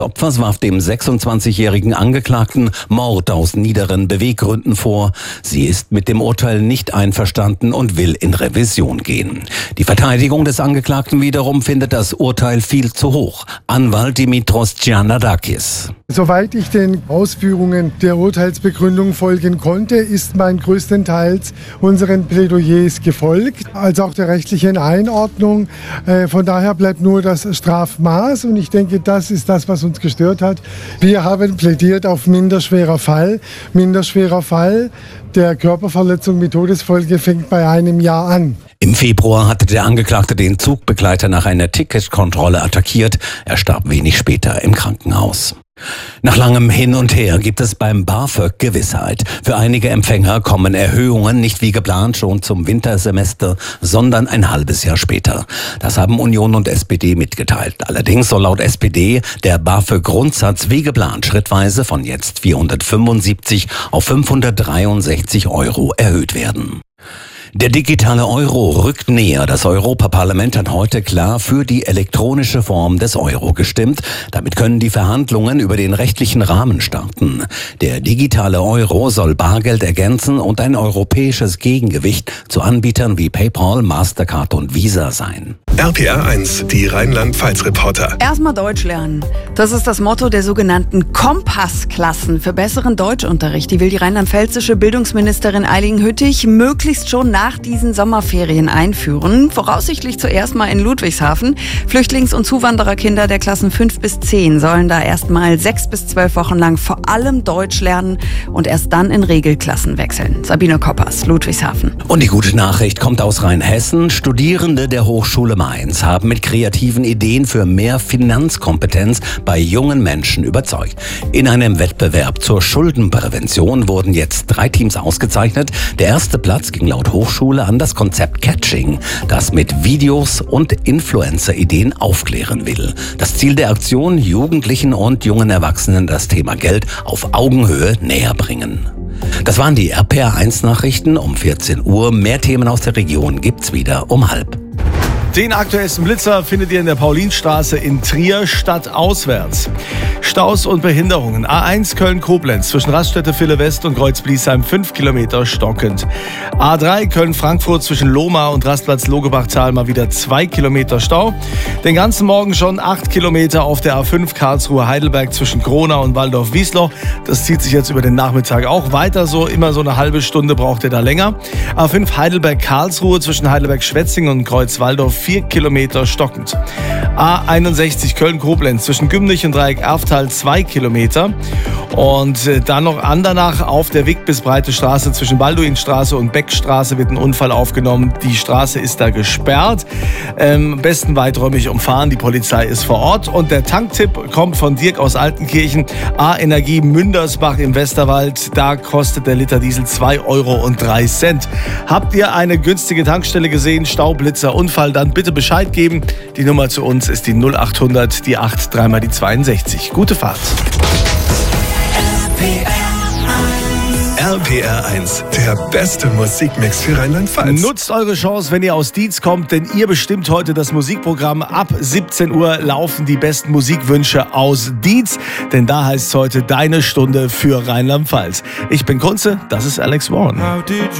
Opfers warf dem 26-jährigen Angeklagten Mord aus niederen Beweggründen vor. Sie ist mit dem Urteil nicht einverstanden und will in Revision gehen. Die Verteidigung des Angeklagten wiederum findet das Urteil viel zu hoch. Anwalt Dimitros Giannadakis. Soweit ich den Ausführungen der Urteilsbegründung folgen konnte, ist man größtenteils unseren Plädoyers gefolgt, als auch der rechtlichen Einordnung. Von daher bleibt nur das Strafmaß und ich denke, das ist das, was uns gestört hat. Wir haben plädiert auf minderschwerer Fall. Minderschwerer Fall der Körperverletzung mit Todesfolge fängt bei 1 Jahr an. Im Februar hatte der Angeklagte den Zugbegleiter nach einer Ticketkontrolle attackiert. Er starb wenig später im Krankenhaus. Nach langem Hin und Her gibt es beim BAföG Gewissheit. Für einige Empfänger kommen Erhöhungen nicht wie geplant schon zum Wintersemester, sondern ein halbes Jahr später. Das haben Union und SPD mitgeteilt. Allerdings soll laut SPD der BAföG-Grundsatz wie geplant schrittweise von jetzt 475 auf 563 € erhöht werden. Der digitale Euro rückt näher. Das Europaparlament hat heute klar für die elektronische Form des Euro gestimmt. Damit können die Verhandlungen über den rechtlichen Rahmen starten. Der digitale Euro soll Bargeld ergänzen und ein europäisches Gegengewicht zu Anbietern wie PayPal, Mastercard und Visa sein. RPR 1, die Rheinland-Pfalz-Reporter. Erstmal Deutsch lernen. Das ist das Motto der sogenannten Kompassklassen für besseren Deutschunterricht. Die will die rheinland-pfälzische Bildungsministerin Eileen Hüttich möglichst schon nach diesen Sommerferien einführen. Voraussichtlich zuerst mal in Ludwigshafen. Flüchtlings- und Zuwandererkinder der Klassen 5 bis 10 sollen da erst mal 6 bis 12 Wochen lang vor allem Deutsch lernen und erst dann in Regelklassen wechseln. Sabine Koppers, Ludwigshafen. Und die gute Nachricht kommt aus Rheinhessen. Studierende der Hochschule Mainz haben mit kreativen Ideen für mehr Finanzkompetenz bei jungen Menschen überzeugt. In einem Wettbewerb zur Schuldenprävention wurden jetzt 3 Teams ausgezeichnet. Der erste Platz ging laut Hochschule an das Konzept Catching, das mit Videos und Influencer-Ideen aufklären will. Das Ziel der Aktion: Jugendlichen und jungen Erwachsenen das Thema Geld auf Augenhöhe näher bringen. Das waren die RPR 1 Nachrichten um 14 Uhr. Mehr Themen aus der Region gibt's wieder um 12:30. Den aktuellsten Blitzer findet ihr in der Paulinstraße in Trier stadtauswärts. Staus und Behinderungen. A1 Köln-Koblenz zwischen Raststätte Ville West und Kreuz-Bliesheim 5 Kilometer stockend. A3 Köln-Frankfurt zwischen Lohmar und Rastplatz Logebach-Tal mal wieder 2 Kilometer Stau. Den ganzen Morgen schon 8 Kilometer auf der A5 Karlsruhe-Heidelberg zwischen Gronau und Waldorf-Wiesloch. Das zieht sich jetzt über den Nachmittag auch weiter so. Immer so eine halbe Stunde braucht ihr da länger. A5 Heidelberg-Karlsruhe zwischen Heidelberg-Schwetzingen und Kreuz-Waldorf 4 Kilometer stockend. A61 Köln-Koblenz zwischen Gümnich und Dreieck-Erftal 2 Kilometer. Und dann noch Andernach auf der Wick bis Breite Straße zwischen Balduinstraße und Beckstraße wird ein Unfall aufgenommen. Die Straße ist da gesperrt. Am besten weiträumig umfahren. Die Polizei ist vor Ort. Und der Tanktipp kommt von Dirk aus Altenkirchen. A-Energie Mündersbach im Westerwald. Da kostet der Liter Diesel 2,03 €. Habt ihr eine günstige Tankstelle gesehen? Staublitzer, Unfall? Dann bitte Bescheid geben. Die Nummer zu uns ist die 0800, die 8, 3 mal die 62. Gute Fahrt. RPR 1, der beste Musikmix für Rheinland-Pfalz. Nutzt eure Chance, wenn ihr aus Dietz kommt, denn ihr bestimmt heute das Musikprogramm. Ab 17 Uhr laufen die besten Musikwünsche aus Dietz, denn da heißt es heute deine Stunde für Rheinland-Pfalz. Ich bin Kunze, das ist Alex Warren.